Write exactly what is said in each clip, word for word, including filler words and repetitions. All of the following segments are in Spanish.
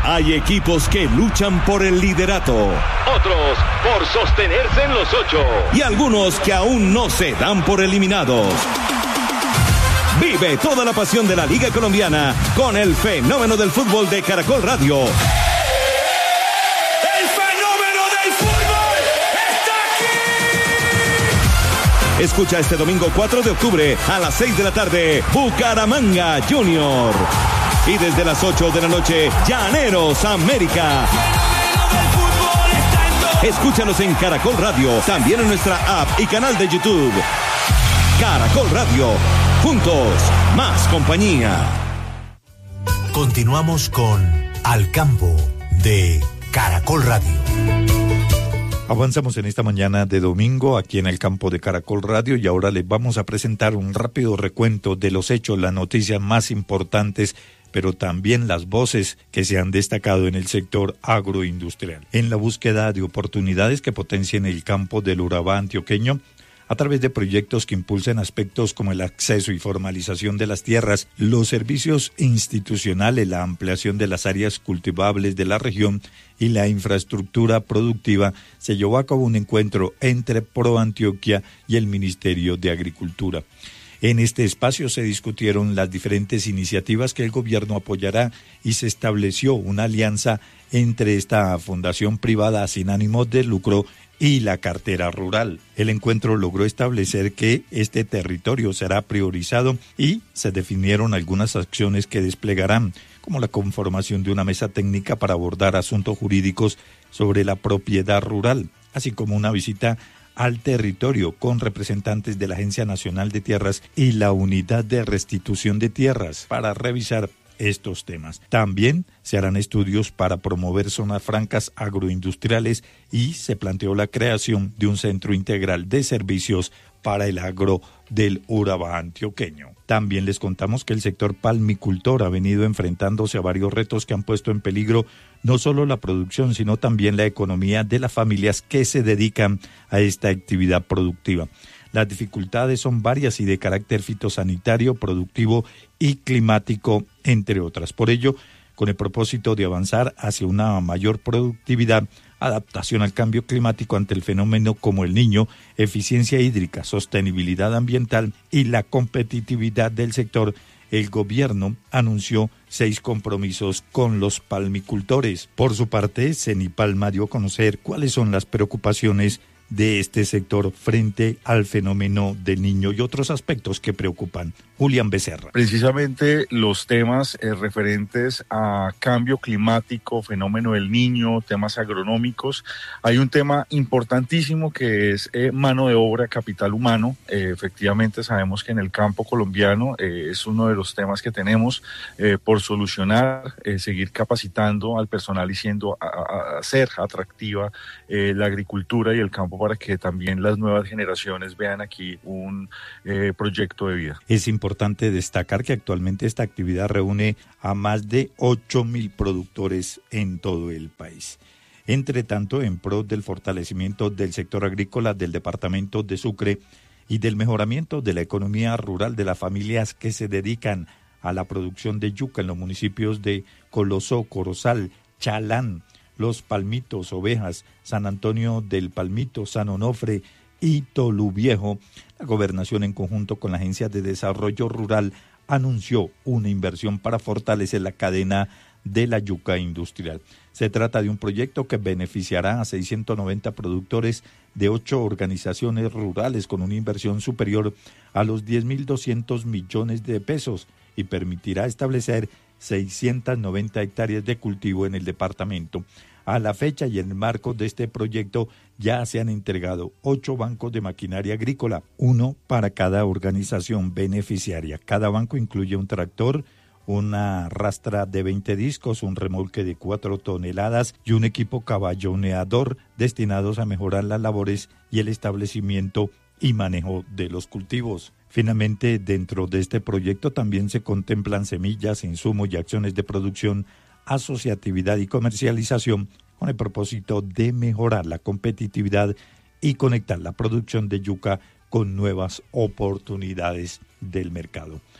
Hay equipos que luchan por el liderato, otros por sostenerse en los ocho, y algunos que aún no se dan por eliminados. Vive toda la pasión de la Liga Colombiana con el fenómeno del fútbol de Caracol Radio. ¡El fenómeno del fútbol está aquí! Escucha este domingo cuatro de octubre a las seis de la tarde, Bucaramanga Junior. Y desde las ocho de la noche, Llaneros América. Escúchanos en Caracol Radio, también en nuestra app y canal de YouTube. Caracol Radio, juntos, más compañía. Continuamos con Al Campo de Caracol Radio. Avanzamos en esta mañana de domingo aquí en el campo de Caracol Radio y ahora les vamos a presentar un rápido recuento de los hechos, las noticias más importantes, pero también las voces que se han destacado en el sector agroindustrial. En la búsqueda de oportunidades que potencien el campo del Urabá antioqueño, a través de proyectos que impulsen aspectos como el acceso y formalización de las tierras, los servicios institucionales, la ampliación de las áreas cultivables de la región y la infraestructura productiva, se llevó a cabo un encuentro entre ProAntioquia y el Ministerio de Agricultura. En este espacio se discutieron las diferentes iniciativas que el gobierno apoyará y se estableció una alianza entre esta fundación privada sin ánimo de lucro y la cartera rural. El encuentro logró establecer que este territorio será priorizado y se definieron algunas acciones que desplegarán, como la conformación de una mesa técnica para abordar asuntos jurídicos sobre la propiedad rural, así como una visita al territorio con representantes de la Agencia Nacional de Tierras y la Unidad de Restitución de Tierras para revisar estos temas. También se harán estudios para promover zonas francas agroindustriales y se planteó la creación de un centro integral de servicios para el agro del Urabá antioqueño. También les contamos que el sector palmicultor ha venido enfrentándose a varios retos que han puesto en peligro no solo la producción, sino también la economía de las familias que se dedican a esta actividad productiva. Las dificultades son varias y de carácter fitosanitario, productivo y climático, entre otras. Por ello, con el propósito de avanzar hacia una mayor productividad, adaptación al cambio climático ante el fenómeno como el Niño, eficiencia hídrica, sostenibilidad ambiental y la competitividad del sector, el gobierno anunció seis compromisos con los palmicultores. Por su parte, Cenipalma dio a conocer cuáles son las preocupaciones de este sector frente al fenómeno del Niño y otros aspectos que preocupan. Julián Becerra. Precisamente los temas eh, referentes a cambio climático, fenómeno del Niño, temas agronómicos. Hay un tema importantísimo que es eh, mano de obra, capital humano. Eh, efectivamente sabemos que en el campo colombiano eh, es uno de los temas que tenemos eh, por solucionar, eh, seguir capacitando al personal y siendo a, a, a ser atractiva eh, la agricultura y el campo para que también las nuevas generaciones vean aquí un eh, proyecto de vida. Es importante destacar que actualmente esta actividad reúne a más de ocho mil productores en todo el país. Entre tanto, en pro del fortalecimiento del sector agrícola del departamento de Sucre y del mejoramiento de la economía rural de las familias que se dedican a la producción de yuca en los municipios de Colosó, Corozal, Chalán, Los Palmitos, Ovejas, San Antonio del Palmito, San Onofre y Toluviejo, la gobernación en conjunto con la Agencia de Desarrollo Rural anunció una inversión para fortalecer la cadena de la yuca industrial. Se trata de un proyecto que beneficiará a seiscientos noventa productores de ocho organizaciones rurales con una inversión superior a los diez mil doscientos millones de pesos y permitirá establecer seiscientas noventa hectáreas de cultivo en el departamento. A la fecha y en el marco de este proyecto ya se han entregado ocho bancos de maquinaria agrícola, uno para cada organización beneficiaria. Cada banco incluye un tractor, una rastra de veinte discos, un remolque de cuatro toneladas y un equipo caballoneador destinados a mejorar las labores y el establecimiento y manejo de los cultivos. Finalmente, dentro de este proyecto también se contemplan semillas, insumos y acciones de producción, asociatividad y comercialización con el propósito de mejorar la competitividad y conectar la producción de yuca con nuevas oportunidades del mercado.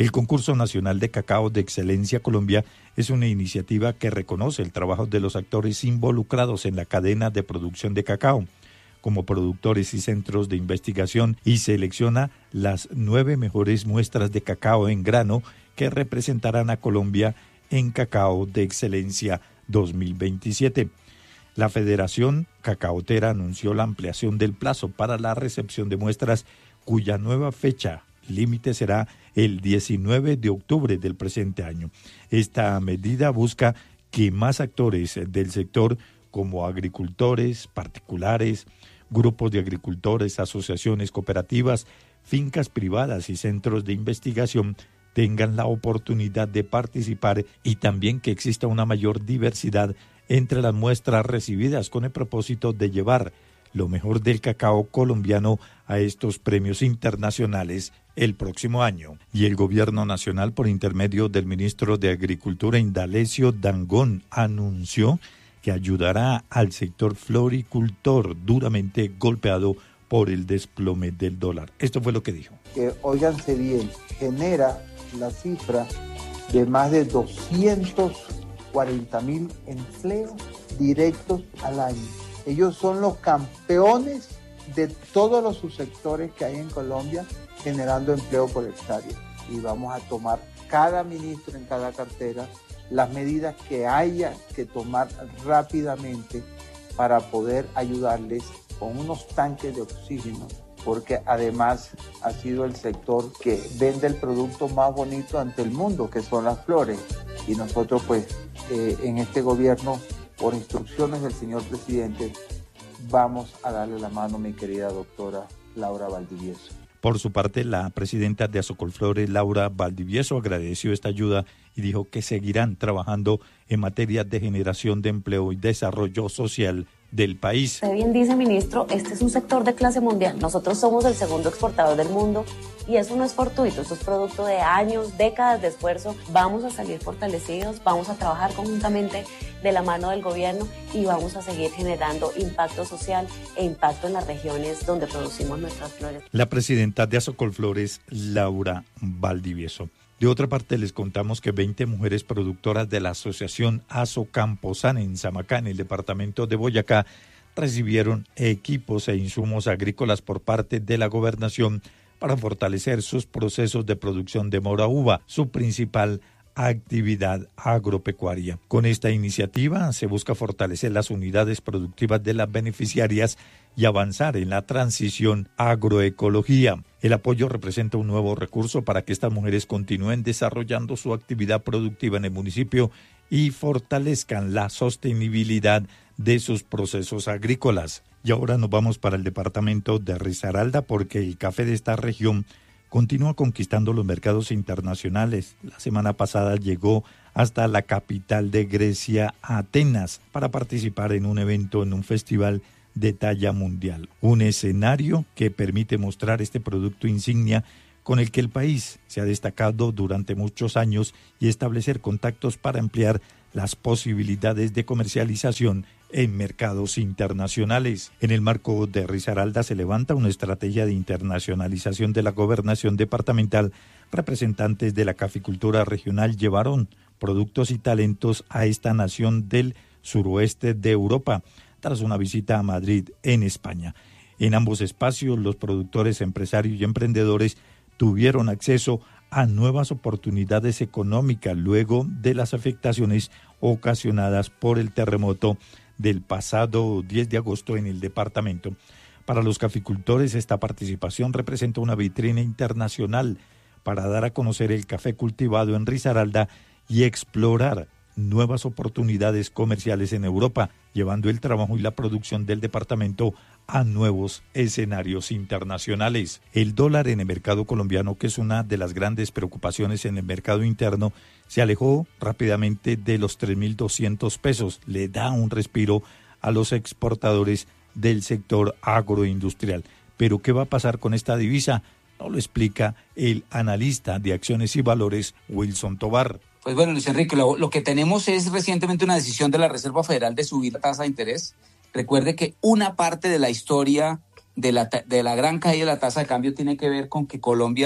El Concurso Nacional de Cacao de Excelencia Colombia es una iniciativa que reconoce el trabajo de los actores involucrados en la cadena de producción de cacao, como productores y centros de investigación, y selecciona las nueve mejores muestras de cacao en grano que representarán a Colombia en Cacao de Excelencia dos mil veintisiete. La Federación Cacaotera anunció la ampliación del plazo para la recepción de muestras, cuya nueva fecha límite será el diecinueve de octubre del presente año. Esta medida busca que más actores del sector, como agricultores, particulares, grupos de agricultores, asociaciones cooperativas, fincas privadas y centros de investigación, tengan la oportunidad de participar, y también que exista una mayor diversidad entre las muestras recibidas, con el propósito de llevar lo mejor del cacao colombiano a estos premios internacionales el próximo año. Y el Gobierno Nacional, por intermedio del ministro de Agricultura, Indalecio Dangond, anunció que ayudará al sector floricultor duramente golpeado por el desplome del dólar. Esto fue lo que dijo. Que, óiganse bien, genera la cifra de más de doscientos cuarenta mil empleos directos al año. Ellos son los campeones de todos los subsectores que hay en Colombia generando empleo por hectárea. Y vamos a tomar cada ministro en cada cartera las medidas que haya que tomar rápidamente para poder ayudarles con unos tanques de oxígeno, porque además ha sido el sector que vende el producto más bonito ante el mundo, que son las flores. Y nosotros pues eh, en este gobierno, por instrucciones del señor presidente, vamos a darle la mano, mi querida doctora Laura Valdivieso. Por su parte, la presidenta de Azocolflores, Laura Valdivieso, agradeció esta ayuda y dijo que seguirán trabajando en materia de generación de empleo y desarrollo social del país. Usted bien dice, ministro, este es un sector de clase mundial. Nosotros somos el segundo exportador del mundo y eso no es fortuito, eso es producto de años, décadas de esfuerzo. Vamos a salir fortalecidos, vamos a trabajar conjuntamente de la mano del gobierno y vamos a seguir generando impacto social e impacto en las regiones donde producimos nuestras flores. La presidenta de Azocolflores, Laura Valdivieso. De otra parte, les contamos que veinte mujeres productoras de la asociación Azocamposana en Samacá, en el departamento de Boyacá, recibieron equipos e insumos agrícolas por parte de la gobernación para fortalecer sus procesos de producción de mora uva, su principal actividad agropecuaria. Con esta iniciativa se busca fortalecer las unidades productivas de las beneficiarias y avanzar en la transición agroecología. El apoyo representa un nuevo recurso para que estas mujeres continúen desarrollando su actividad productiva en el municipio y fortalezcan la sostenibilidad de sus procesos agrícolas. Y ahora nos vamos para el departamento de Risaralda, porque el café de esta región continúa conquistando los mercados internacionales. La semana pasada llegó hasta la capital de Grecia, Atenas, para participar en un evento, en un festival de talla mundial. Un escenario que permite mostrar este producto insignia con el que el país se ha destacado durante muchos años y establecer contactos para ampliar las posibilidades de comercialización en mercados internacionales. En el marco de Risaralda se levanta una estrategia de internacionalización de la gobernación departamental. Representantes de la caficultura regional llevaron productos y talentos a esta nación del suroeste de Europa tras una visita a Madrid, en España. En ambos espacios, los productores, empresarios y emprendedores tuvieron acceso a nuevas oportunidades económicas luego de las afectaciones ocasionadas por el terremoto del pasado diez de agosto en el departamento. Para los caficultores, esta participación representa una vitrina internacional para dar a conocer el café cultivado en Risaralda y explorar nuevas oportunidades comerciales en Europa, llevando el trabajo y la producción del departamento a nuevos escenarios internacionales. El dólar en el mercado colombiano, que es una de las grandes preocupaciones en el mercado interno, se alejó rápidamente de los tres mil doscientos pesos. Le da un respiro a los exportadores del sector agroindustrial. Pero ¿qué va a pasar con esta divisa? No lo explica el analista de acciones y valores, Wilson Tobar. Pues bueno, Luis Enrique, lo, lo que tenemos es recientemente una decisión de la Reserva Federal de subir la tasa de interés. Recuerde que una parte de la historia de la, de la gran caída de la tasa de cambio tiene que ver con que Colombia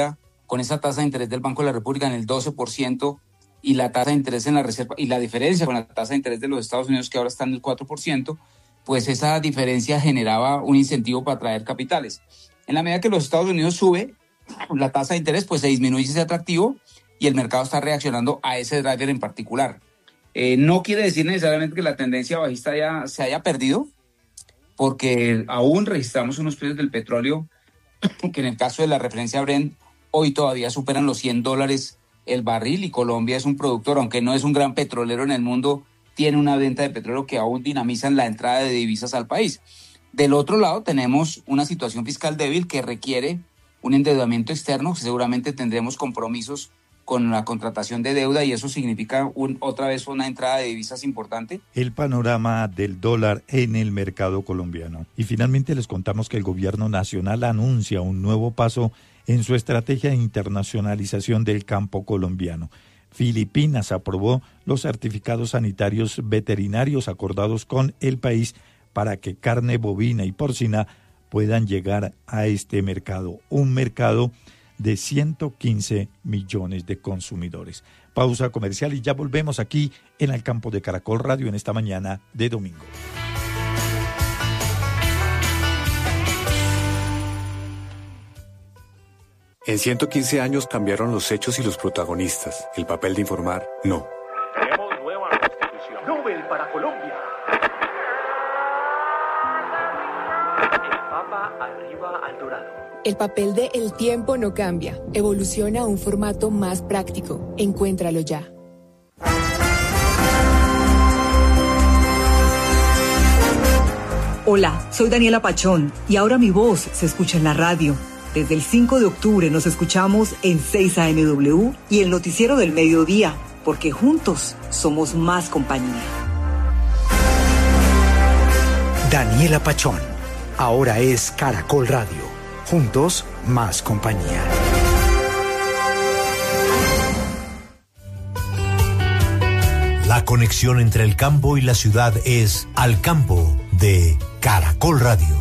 con esa tasa de interés del Banco de la República en el doce por ciento y la tasa de interés en la reserva y la diferencia con la tasa de interés de los Estados Unidos que ahora está en el cuatro por ciento, pues esa diferencia generaba un incentivo para atraer capitales. En la medida que los Estados Unidos sube la tasa de interés, pues se disminuye ese atractivo y el mercado está reaccionando a ese driver en particular. Eh, no quiere decir necesariamente que la tendencia bajista ya se haya perdido, porque aún registramos unos precios del petróleo que en el caso de la referencia Brent hoy todavía superan los cien dólares el barril, y Colombia es un productor, aunque no es un gran petrolero en el mundo, tiene una venta de petróleo que aún dinamizan la entrada de divisas al país. Del otro lado tenemos una situación fiscal débil que requiere un endeudamiento externo, seguramente tendremos compromisos con la contratación de deuda y eso significa un, otra vez una entrada de divisas importante. El panorama del dólar en el mercado colombiano. Y finalmente les contamos que el gobierno nacional anuncia un nuevo paso en su estrategia de internacionalización del campo colombiano. Filipinas aprobó los certificados sanitarios veterinarios acordados con el país para que carne bovina y porcina puedan llegar a este mercado, un mercado de ciento quince millones de consumidores. Pausa comercial y ya volvemos aquí en el campo de Caracol Radio en esta mañana de domingo. En ciento quince años cambiaron los hechos y los protagonistas. El papel de informar, no. Tenemos nueva constitución. Nobel para Colombia. El Papa arriba al dorado. El papel de El Tiempo no cambia. Evoluciona a un formato más práctico. Encuéntralo ya. Hola, soy Daniela Pachón y ahora mi voz se escucha en la radio. Desde el cinco de octubre nos escuchamos en seis A M W y el Noticiero del Mediodía, porque juntos somos más compañía. Daniela Pachón, ahora es Caracol Radio. Juntos, más compañía. La conexión entre el campo y la ciudad es Al Campo de Caracol Radio.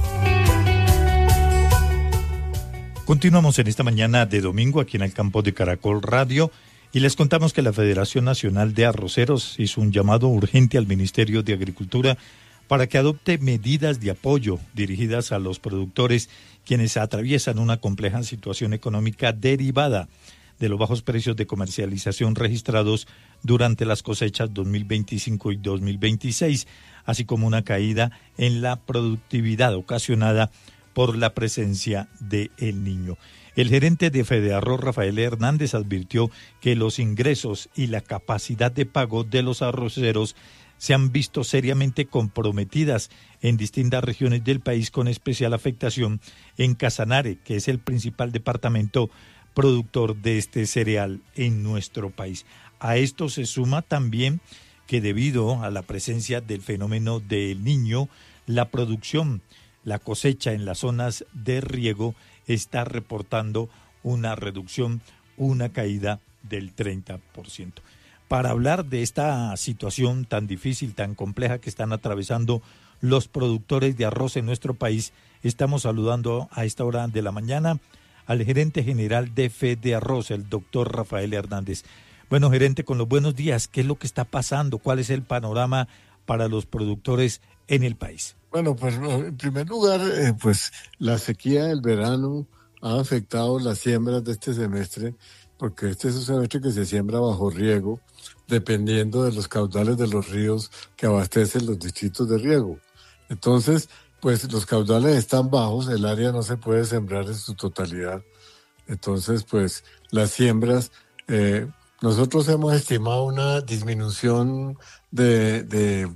Continuamos en esta mañana de domingo aquí en el campo de Caracol Radio y les contamos que la Federación Nacional de Arroceros hizo un llamado urgente al Ministerio de Agricultura para que adopte medidas de apoyo dirigidas a los productores quienes atraviesan una compleja situación económica derivada de los bajos precios de comercialización registrados durante las cosechas dos mil veinticinco y dos mil veintiséis, así como una caída en la productividad ocasionada por la presencia de El Niño. El gerente de Fedearroz, Rafael Hernández, advirtió que los ingresos y la capacidad de pago de los arroceros se han visto seriamente comprometidas en distintas regiones del país, con especial afectación en Casanare, que es el principal departamento productor de este cereal en nuestro país. A esto se suma también que debido a la presencia del fenómeno del Niño, la producción La cosecha en las zonas de riego está reportando una reducción, una caída del treinta por ciento. Para hablar de esta situación tan difícil, tan compleja que están atravesando los productores de arroz en nuestro país, estamos saludando a esta hora de la mañana al gerente general de Fedearroz, el doctor Rafael Hernández. Bueno, gerente, con los buenos días, ¿qué es lo que está pasando? ¿Cuál es el panorama para los productores en el país? Bueno, pues en primer lugar, eh, pues la sequía del verano ha afectado las siembras de este semestre, porque este es un semestre que se siembra bajo riego, dependiendo de los caudales de los ríos que abastecen los distritos de riego. Entonces, pues los caudales están bajos, el área no se puede sembrar en su totalidad. Entonces, pues las siembras, eh, nosotros hemos estimado una disminución de... de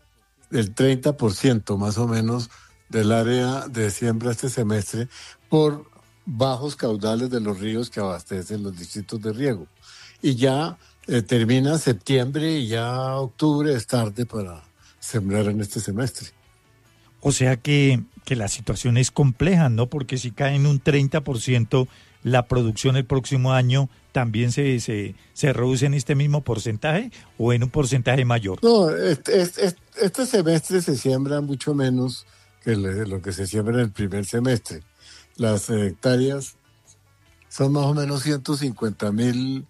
del treinta por ciento más o menos del área de siembra este semestre por bajos caudales de los ríos que abastecen los distritos de riego. Y ya eh, termina septiembre y ya octubre es tarde para sembrar en este semestre. O sea que, que la situación es compleja, ¿no? Porque si cae en un treinta por ciento la producción el próximo año, ¿también se, se, se reduce en este mismo porcentaje o en un porcentaje mayor? No, este, este, este semestre se siembra mucho menos que lo que se siembra en el primer semestre. Las hectáreas son más o menos ciento cincuenta mil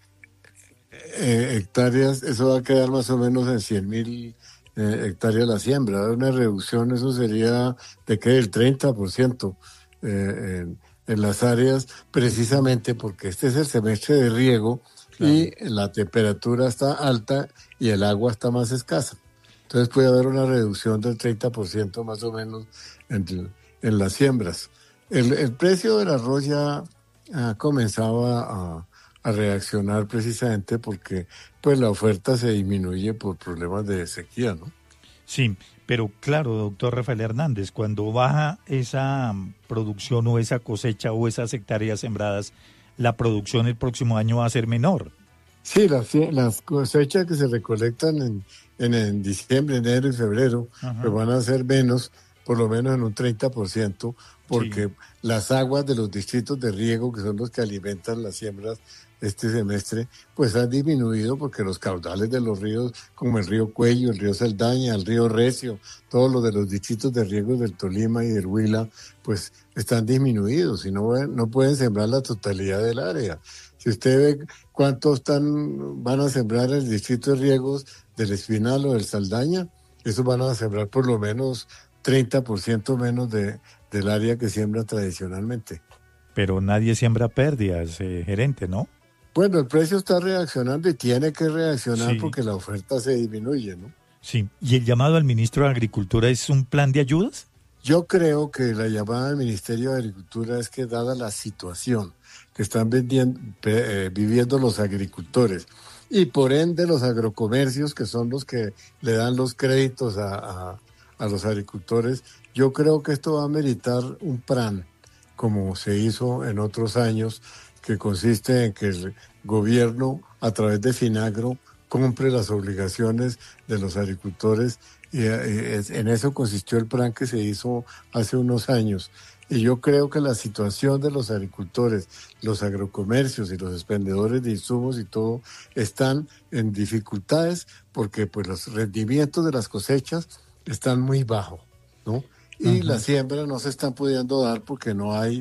eh, hectáreas, eso va a quedar más o menos en cien mil eh, hectáreas la siembra. Una reducción, eso sería de que el treinta por ciento eh, en, en las áreas, precisamente porque este es el semestre de riego, claro, y la temperatura está alta y el agua está más escasa. Entonces puede haber una reducción del treinta por ciento más o menos en, en las siembras. El, el precio del arroz ya ha comenzado a, a reaccionar precisamente porque pues la oferta se disminuye por problemas de sequía, ¿no? Sí, pero claro, doctor Rafael Hernández, cuando baja esa producción o esa cosecha o esas hectáreas sembradas, la producción el próximo año va a ser menor. Sí, las, las cosechas que se recolectan en, en, en diciembre, enero y febrero, pues van a ser menos, por lo menos en un treinta por ciento, porque sí, las aguas de los distritos de riego, que son los que alimentan las siembras este semestre, pues han disminuido porque los caudales de los ríos, como el río Cuello, el río Saldaña, el río Recio, todos los de los distritos de riego del Tolima y del Huila, pues están disminuidos y no, no pueden sembrar la totalidad del área. Si usted ve cuántos están, van a sembrar el distrito de riegos del Espinal o del Saldaña, esos van a sembrar por lo menos treinta por ciento menos de, del área que siembra tradicionalmente. Pero nadie siembra pérdidas, eh, gerente, ¿no? Bueno, el precio está reaccionando y tiene que reaccionar, sí, porque la oferta se disminuye, ¿no? Sí. ¿Y el llamado al ministro de Agricultura es un plan de ayudas? Yo creo que la llamada al Ministerio de Agricultura es que, dada la situación que están vendiendo, eh, viviendo los agricultores y por ende los agrocomercios, que son los que le dan los créditos a, a, a los agricultores, yo creo que esto va a meritar un plan, como se hizo en otros años, que consiste en que el gobierno, a través de Finagro, compre las obligaciones de los agricultores, y, y en eso consistió el plan que se hizo hace unos años. Y yo creo que la situación de los agricultores, los agrocomercios y los expendedores de insumos y todo están en dificultades porque pues los rendimientos de las cosechas están muy bajos, ¿no? Y uh-huh. las siembras no se están pudiendo dar porque no hay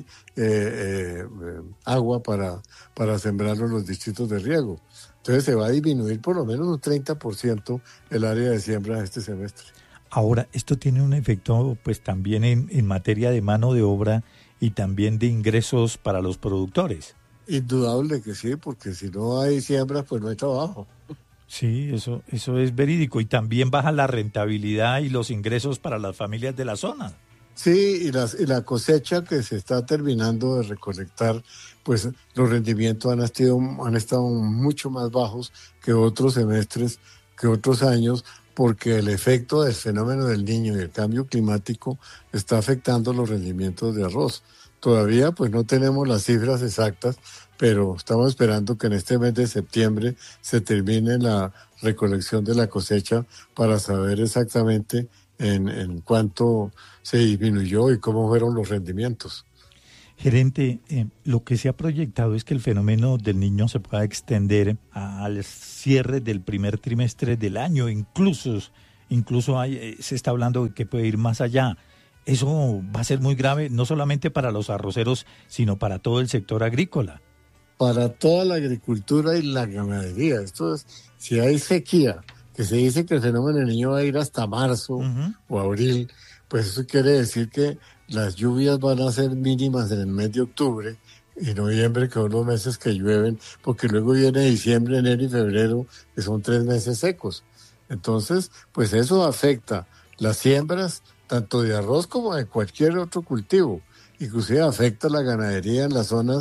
eh, eh, agua para, para sembrarlo en los distritos de riego. Entonces se va a disminuir por lo menos un treinta por ciento el área de siembra este semestre. Ahora, esto tiene un efecto pues también en, en materia de mano de obra y también de ingresos para los productores. Indudable que sí, porque si no hay siembras, pues no hay trabajo. Sí, eso, eso es verídico. Y también baja la rentabilidad y los ingresos para las familias de la zona. Sí, y, las, y la cosecha que se está terminando de recolectar, pues los rendimientos han estado, han estado mucho más bajos que otros semestres, que otros años, porque el efecto del fenómeno del Niño y el cambio climático está afectando los rendimientos de arroz. Todavía pues no tenemos las cifras exactas, pero estamos esperando que en este mes de septiembre se termine la recolección de la cosecha para saber exactamente en, en cuánto se disminuyó y cómo fueron los rendimientos. Gerente, eh, lo que se ha proyectado es que el fenómeno del Niño se pueda extender al cierre del primer trimestre del año, incluso, incluso hay, eh, se está hablando de que puede ir más allá. Eso va a ser muy grave, no solamente para los arroceros, sino para todo el sector agrícola. Para toda la agricultura y la ganadería. Esto es, si hay sequía, que se dice que el fenómeno del Niño va a ir hasta marzo uh-huh. o abril, pues eso quiere decir que las lluvias van a ser mínimas en el mes de octubre y noviembre, que son los meses que llueven, porque luego viene diciembre, enero y febrero, que son tres meses secos. Entonces, pues eso afecta las siembras, tanto de arroz como de cualquier otro cultivo. Inclusive afecta la ganadería en las zonas